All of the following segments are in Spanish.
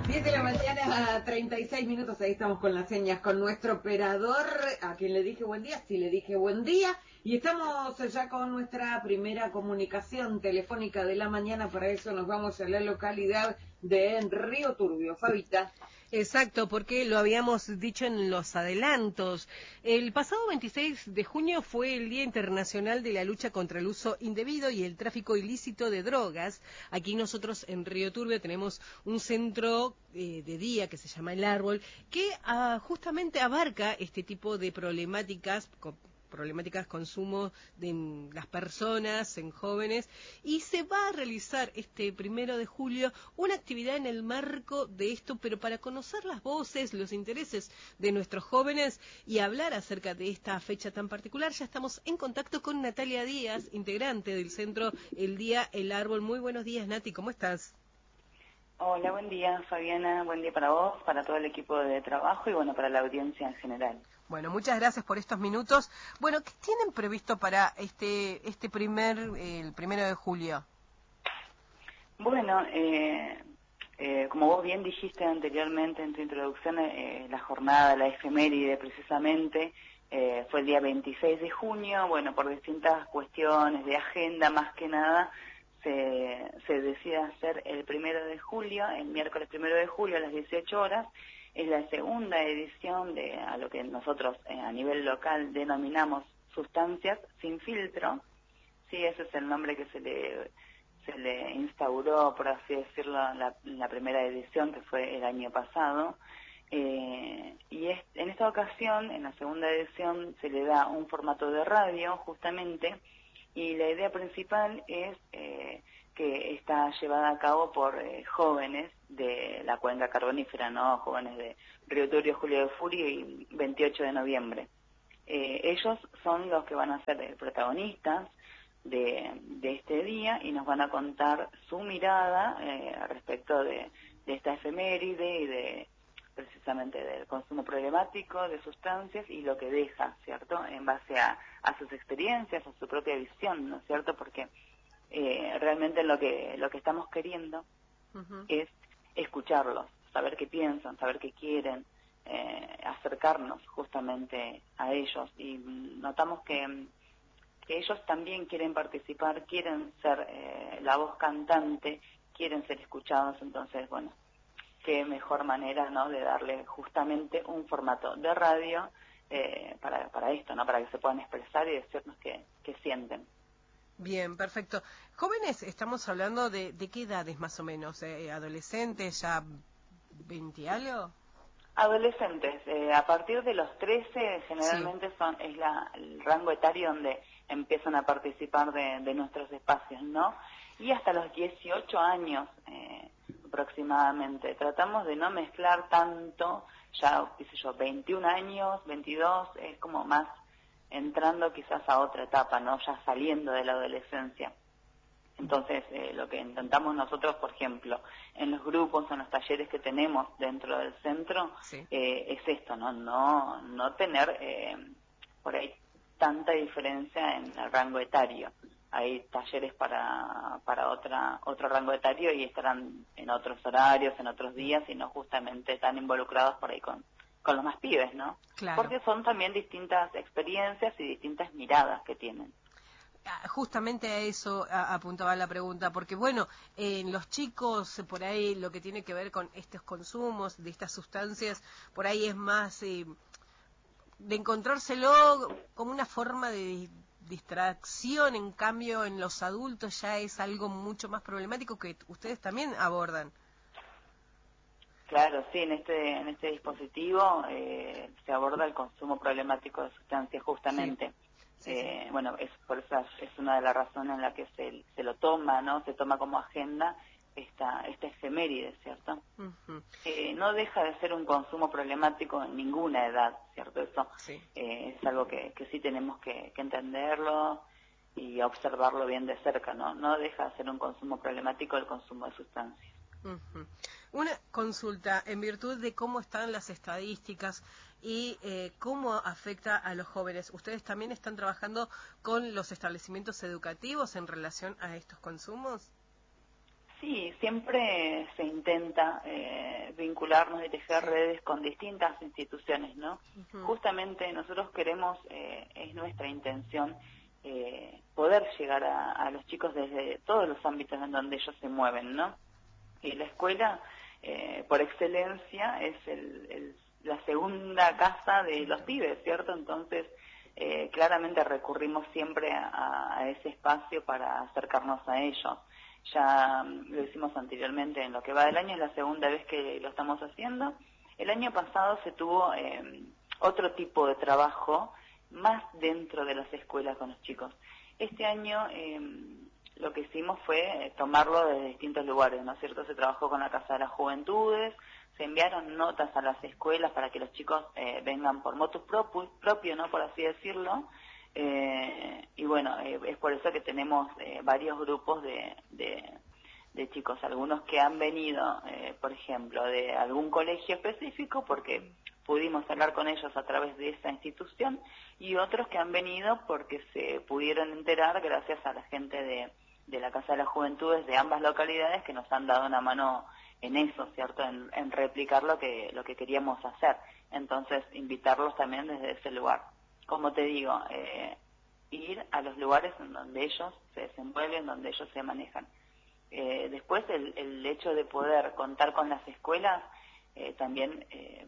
10 de la mañana, 36 minutos, ahí estamos con las señas, con nuestro operador, a quien le dije buen día, sí le dije buen día, y estamos ya con nuestra primera comunicación telefónica de la mañana. Para eso nos vamos a la localidad de Río Turbio. Fabita. Exacto, porque lo habíamos dicho en los adelantos. El pasado 26 de junio fue el Día Internacional de la Lucha contra el Uso Indebido y el Tráfico Ilícito de Drogas. Aquí nosotros en Río Turbio tenemos un centro de día que se llama El Árbol, que justamente abarca este tipo de problemáticas consumo de las personas, en jóvenes, y se va a realizar este 1 de julio una actividad en el marco de esto, pero para conocer las voces, los intereses de nuestros jóvenes y hablar acerca de esta fecha tan particular. Ya estamos en contacto con Natalia Díaz, integrante del centro El Día El Árbol. Muy buenos días, Nati, ¿cómo estás? Hola, buen día, Fabiana, buen día para vos, para todo el equipo de trabajo y bueno, para la audiencia en general. Bueno, muchas gracias por estos minutos. Bueno, ¿qué tienen previsto para el 1 de julio? Bueno, como vos bien dijiste anteriormente en tu introducción, la jornada, la efeméride precisamente, fue el día 26 de junio, bueno, por distintas cuestiones de agenda más que nada, se decide hacer el 1 de julio, el miércoles 1 de julio a las 18 horas, es la segunda edición de a lo que nosotros a nivel local denominamos sustancias sin filtro. Sí, ese es el nombre que se le instauró, por así decirlo, la primera edición, que fue el año pasado. Y en esta ocasión, en la segunda edición, se le da un formato de radio, justamente, y la idea principal es que está llevada a cabo por jóvenes de la cuenca carbonífera, ¿no? Jóvenes de Río Turbio, Julio de Furio y 28 de noviembre. Ellos son los que van a ser protagonistas de este día y nos van a contar su mirada respecto de esta efeméride y de precisamente del consumo problemático de sustancias y lo que deja, ¿cierto? En base a sus experiencias, a su propia visión, ¿no es cierto? Porque realmente lo que estamos queriendo es escucharlos, saber qué piensan, saber qué quieren, acercarnos justamente a ellos, y notamos que ellos también quieren participar, quieren ser la voz cantante, quieren ser escuchados. Entonces, bueno, qué mejor manera, ¿no?, de darle justamente un formato de radio para esto, ¿no?, para que se puedan expresar y decirnos qué sienten. Bien, perfecto. Jóvenes, estamos hablando de qué edades más o menos, adolescentes, ya 20 y algo. Adolescentes, a partir de los 13 generalmente Sí. es el rango etario donde empiezan a participar de nuestros espacios, ¿no? Y hasta los 18 años aproximadamente. Tratamos de no mezclar tanto, ya, qué sé yo, 21 años, 22, es como más entrando quizás a otra etapa, ¿no? Ya saliendo de la adolescencia. Entonces, lo que intentamos nosotros, por ejemplo, en los grupos, en los talleres que tenemos dentro del centro, Sí. Es esto, no tener por ahí tanta diferencia en el rango etario. Hay talleres para otro rango etario y estarán en otros horarios, en otros días, y no justamente tan involucrados por ahí con los más pibes, ¿no? Claro. Porque son también distintas experiencias y distintas miradas que tienen. Justamente a eso apuntaba la pregunta, porque bueno, en los chicos por ahí lo que tiene que ver con estos consumos de estas sustancias, por ahí es más de encontrárselo como una forma de distracción. En cambio en los adultos ya es algo mucho más problemático que ustedes también abordan. Claro, sí, en este dispositivo se aborda el consumo problemático de sustancias justamente. Sí. Sí. Bueno, por eso es una de las razones en la que se lo toma, ¿no? Se toma como agenda esta efeméride, ¿cierto? Uh-huh. No deja de ser un consumo problemático en ninguna edad, ¿cierto? Eso Sí. Es algo que sí tenemos que entenderlo y observarlo bien de cerca, ¿no? No deja de ser un consumo problemático el consumo de sustancias. Uh-huh. Una consulta, en virtud de cómo están las estadísticas y cómo afecta a los jóvenes, ¿ustedes también están trabajando con los establecimientos educativos en relación a estos consumos? Sí, siempre se intenta vincularnos y tejer redes con distintas instituciones, ¿no? Justamente nosotros queremos, es nuestra intención, poder llegar a los chicos desde todos los ámbitos en donde ellos se mueven, ¿no? Y la escuela, por excelencia, es la segunda casa de los pibes, ¿cierto? Entonces, claramente recurrimos siempre a ese espacio para acercarnos a ellos. Ya lo hicimos anteriormente en lo que va del año, es la segunda vez que lo estamos haciendo. El año pasado se tuvo otro tipo de trabajo más dentro de las escuelas con los chicos. Este año lo que hicimos fue tomarlo desde distintos lugares, ¿no es cierto? Se trabajó con la Casa de las Juventudes, se enviaron notas a las escuelas para que los chicos vengan por motus propio, ¿no? Por así decirlo. Y bueno, es por eso que tenemos varios grupos de chicos, algunos que han venido, por ejemplo, de algún colegio específico, porque pudimos hablar con ellos a través de esa institución, y otros que han venido porque se pudieron enterar gracias a la gente de la Casa de las Juventudes de ambas localidades, que nos han dado una mano en eso, ¿cierto? En replicar lo que queríamos hacer. Entonces, invitarlos también desde ese lugar. Como te digo, ir a los lugares en donde ellos se desenvuelven, donde ellos se manejan. Después, el hecho de poder contar con las escuelas también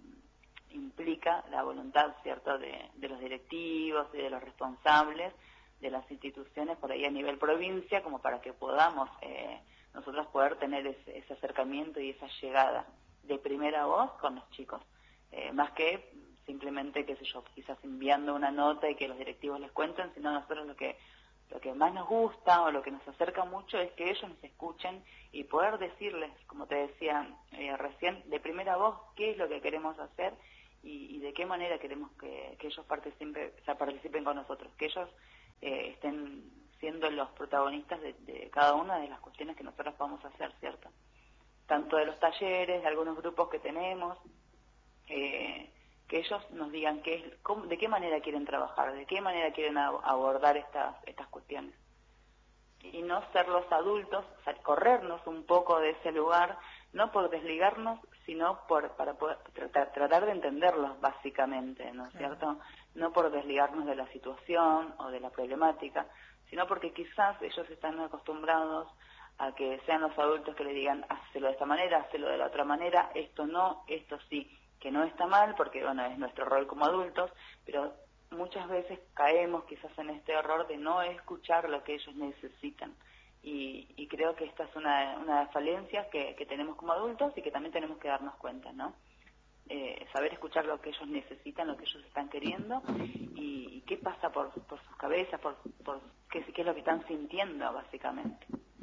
implica la voluntad, ¿cierto?, de los directivos y de los responsables de las instituciones por ahí a nivel provincia, como para que podamos nosotros poder tener ese acercamiento y esa llegada de primera voz con los chicos, más que simplemente, qué sé yo, quizás enviando una nota y que los directivos les cuenten, sino nosotros lo que más nos gusta o lo que nos acerca mucho es que ellos nos escuchen y poder decirles, como te decía recién, de primera voz qué es lo que queremos hacer y de qué manera queremos que ellos participen con nosotros, que ellos estén siendo los protagonistas de cada una de las cuestiones que nosotros vamos a hacer, ¿cierto? Tanto de los talleres, de algunos grupos que tenemos, que ellos nos digan de qué manera quieren trabajar, de qué manera quieren abordar estas cuestiones. Y no ser los adultos, o sea, corrernos un poco de ese lugar, no por desligarnos, sino para poder tratar de entenderlos básicamente, ¿no es cierto? No por desligarnos de la situación o de la problemática, sino porque quizás ellos están acostumbrados a que sean los adultos que le digan, hacelo de esta manera, hacelo de la otra manera, esto no, esto sí, que no está mal, porque bueno, es nuestro rol como adultos, pero muchas veces caemos quizás en este error de no escuchar lo que ellos necesitan. Y creo que esta es una de las falencias que tenemos como adultos y que también tenemos que darnos cuenta, ¿no? Saber escuchar lo que ellos necesitan, lo que ellos están queriendo y qué pasa por sus cabezas, por qué es lo que están sintiendo, básicamente.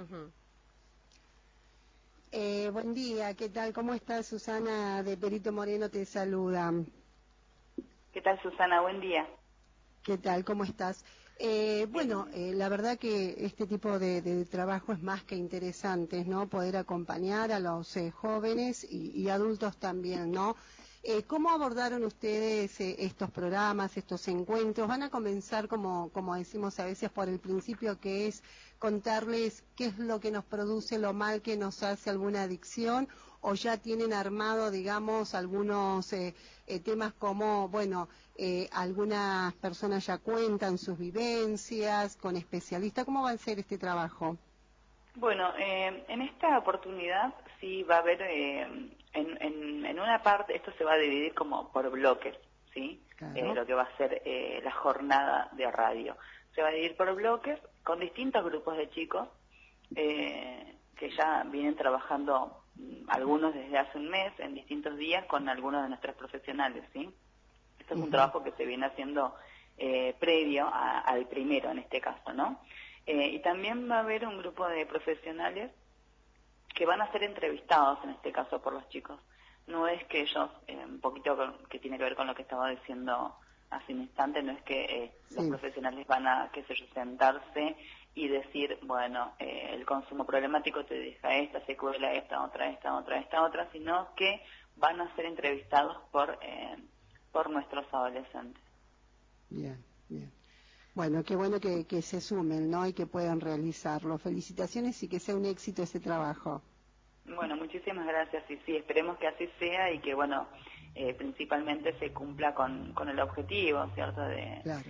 Buen día, ¿qué tal? ¿Cómo estás? Susana de Perito Moreno te saluda. ¿Qué tal, Susana? Buen día. ¿Qué tal? ¿Cómo estás? Bueno, la verdad que este tipo de trabajo es más que interesante, ¿no? Poder acompañar a los jóvenes y adultos también, ¿no? ¿Cómo abordaron ustedes estos programas, estos encuentros? ¿Van a comenzar, como decimos a veces, por el principio, que es contarles qué es lo que nos produce, lo mal que nos hace alguna adicción? ¿O ya tienen armado, digamos, algunos temas como, bueno, algunas personas ya cuentan sus vivencias con especialistas? ¿Cómo va a ser este trabajo? Bueno, en esta oportunidad sí va a haber, en una parte, esto se va a dividir como por bloques, ¿sí? Claro. Lo que va a ser la jornada de radio. Se va a dividir por bloques con distintos grupos de chicos que ya vienen trabajando, algunos desde hace un mes, en distintos días, con algunos de nuestros profesionales, ¿sí? Esto es un trabajo que se viene haciendo previo al primero, en este caso, ¿no? Y también va a haber un grupo de profesionales que van a ser entrevistados, en este caso, por los chicos. No es que ellos, un poquito que tiene que ver con lo que estaba diciendo hace un instante, no es que los profesionales van a, qué sé yo, sentarse y decir, bueno, el consumo problemático te deja esta secuela, esta otra, sino que van a ser entrevistados por nuestros adolescentes. Bien, bien. Bueno, qué bueno que se sumen, ¿no? Y que puedan realizarlo. Felicitaciones y que sea un éxito ese trabajo. Bueno, muchísimas gracias y sí, esperemos que así sea y que, bueno, principalmente se cumpla con el objetivo, ¿cierto?, Claro.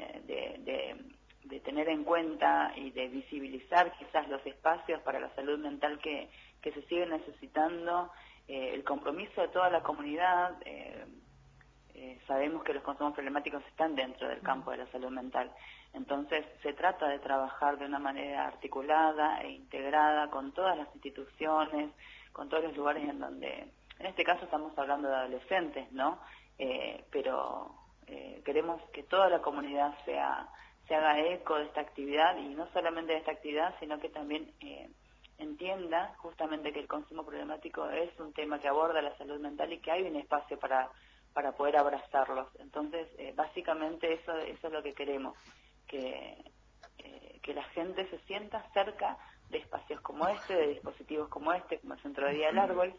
de tener en cuenta y de visibilizar quizás los espacios para la salud mental que se siguen necesitando, el compromiso de toda la comunidad. Sabemos que los consumos problemáticos están dentro del campo de la salud mental, entonces se trata de trabajar de una manera articulada e integrada con todas las instituciones, con todos los lugares en donde, en este caso estamos hablando de adolescentes, ¿no? Pero queremos que toda la comunidad se haga eco de esta actividad, y no solamente de esta actividad, sino que también entienda justamente que el consumo problemático es un tema que aborda la salud mental y que hay un espacio para poder abrazarlos. Entonces, básicamente eso es lo que queremos, que la gente se sienta cerca de espacios como este, de dispositivos como este, como el Centro de Día del Árbol,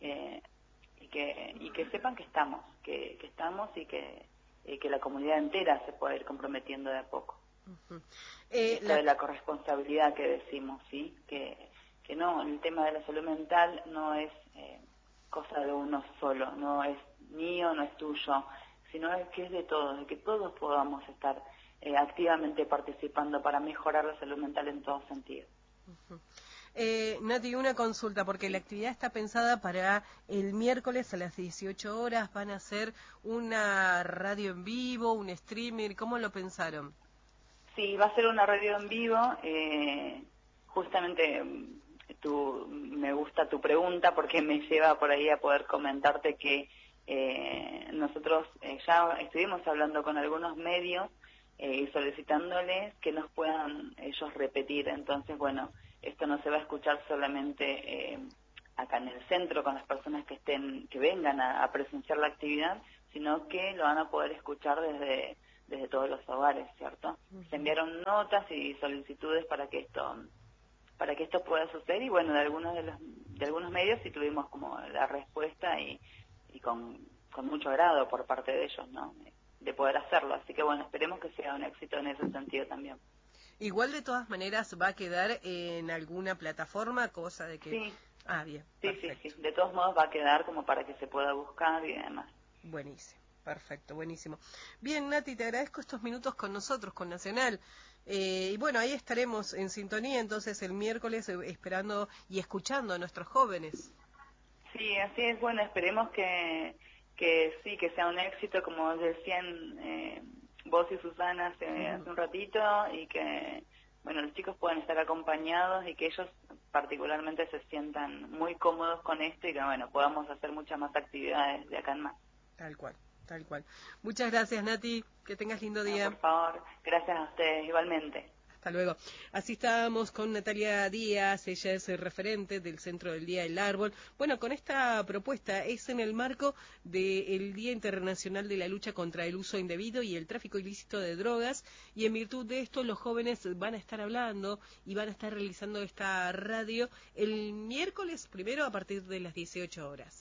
y que sepan que estamos, que estamos y que la comunidad entera se pueda ir comprometiendo de a poco. Esto de la corresponsabilidad que decimos, ¿sí? Que no, el tema de la salud mental no es cosa de uno solo, no es mío, no es tuyo, sino que es de todos, de que todos podamos estar activamente participando para mejorar la salud mental en todo sentido. Nati, una consulta, porque la actividad está pensada para el miércoles a las 18 horas, van a hacer una radio en vivo, un streaming, ¿cómo lo pensaron? Sí, va a ser una radio en vivo, justamente me gusta tu pregunta porque me lleva por ahí a poder comentarte que nosotros ya estuvimos hablando con algunos medios y solicitándoles que nos puedan ellos repetir. Entonces, bueno, esto no se va a escuchar solamente acá en el centro con las personas que vengan a presenciar la actividad, sino que lo van a poder escuchar desde todos los hogares, ¿cierto? Se enviaron notas y solicitudes para que esto pueda suceder, y bueno, de algunos medios sí tuvimos como la respuesta y con mucho agrado por parte de ellos, ¿no?, de poder hacerlo. Así que bueno, esperemos que sea un éxito en ese sentido también. Igual de todas maneras va a quedar en alguna plataforma, cosa de que... Sí. Ah, bien. Sí. De todos modos va a quedar como para que se pueda buscar y demás. Buenísimo, perfecto, buenísimo. Bien, Nati, te agradezco estos minutos con nosotros, con Nacional. Y bueno, ahí estaremos en sintonía entonces el miércoles esperando y escuchando a nuestros jóvenes. Sí, así es. Bueno, esperemos que sí, que sea un éxito, como decían vos y Susana hace un ratito, y que, bueno, los chicos puedan estar acompañados y que ellos particularmente se sientan muy cómodos con esto, y que, bueno, podamos hacer muchas más actividades de acá en más. Tal cual, tal cual. Muchas gracias, Nati. Que tengas lindo día. Por favor, gracias a ustedes igualmente. Hasta luego. Así estábamos con Natalia Díaz, ella es el referente del Centro del Día del Árbol. Bueno, con esta propuesta es en el marco del Día Internacional de la Lucha contra el Uso Indebido y el Tráfico Ilícito de Drogas, y en virtud de esto los jóvenes van a estar hablando y van a estar realizando esta radio el miércoles primero a partir de las 18 horas.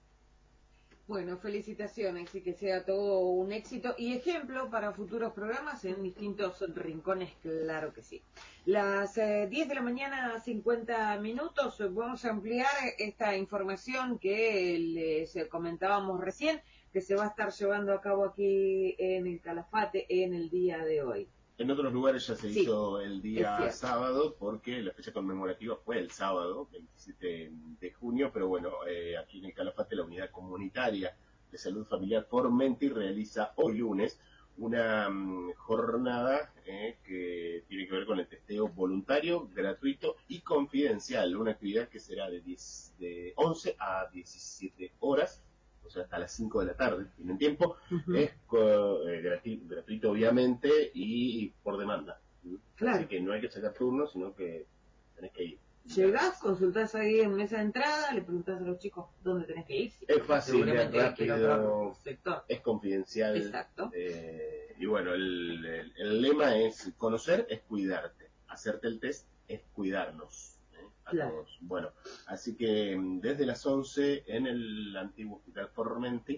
Bueno, felicitaciones y que sea todo un éxito y ejemplo para futuros programas en distintos rincones, claro que sí. Las 10 de la mañana, 50 minutos, vamos a ampliar esta información que les comentábamos recién, que se va a estar llevando a cabo aquí en el Calafate en el día de hoy. En otros lugares ya se hizo el día sábado, porque la fecha conmemorativa fue el sábado, 27 de junio, pero bueno, aquí en el Calafate la Unidad Comunitaria de Salud Familiar Formenti realiza hoy lunes una jornada que tiene que ver con el testeo voluntario, gratuito y confidencial, una actividad que será de 11 a 17 horas, o sea, hasta las 5 de la tarde, tienen tiempo, es gratuito obviamente y por demanda. Claro. Así que no hay que sacar turnos, sino que tenés que ir. Llegás, consultás ahí en mesa de entrada, le preguntás a los chicos dónde tenés que ir. Es fácil, es rápido, es confidencial. Exacto. Y bueno, el lema es: conocer es cuidarte, hacerte el test es cuidarnos. A todos. Bueno, así que desde las 11 en el antiguo Hospital Formenti,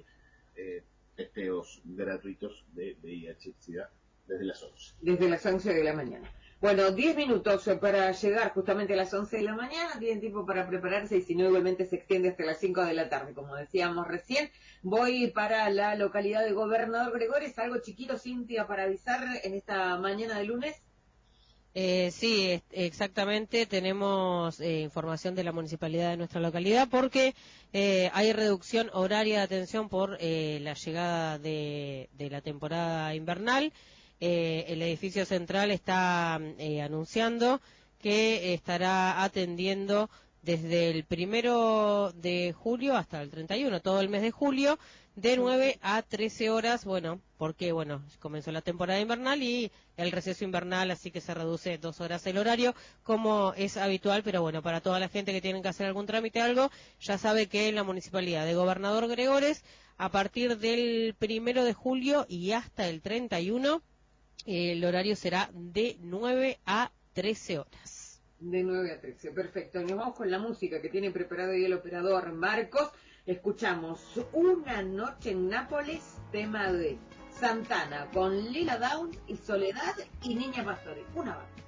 testeos gratuitos de VIH-Sida desde las 11. Desde las 11 de la mañana. Bueno, 10 minutos para llegar justamente a las 11 de la mañana, tienen tiempo para prepararse y si no, igualmente se extiende hasta las 5 de la tarde, como decíamos recién. Voy para la localidad de Gobernador Gregores, algo chiquito, Cintia, para avisar en esta mañana de lunes. Sí, exactamente. Tenemos información de la municipalidad de nuestra localidad porque hay reducción horaria de atención por la llegada de la temporada invernal. El edificio central está anunciando que estará atendiendo desde el 1 de julio hasta el 31, todo el mes de julio, de 9 a 13 horas, bueno, porque, bueno, comenzó la temporada invernal y el receso invernal, así que se reduce 2 horas el horario, como es habitual, pero bueno, para toda la gente que tiene que hacer algún trámite o algo, ya sabe que en la municipalidad de Gobernador Gregores, a partir del 1 de julio y hasta el 31, el horario será de 9 a 13 horas. De 9 a 13, perfecto. Nos vamos con la música que tiene preparado hoy el operador Marcos. Escuchamos Una noche en Nápoles, tema de Santana, con Lila Downs y Soledad y Niña Pastori. Una banda.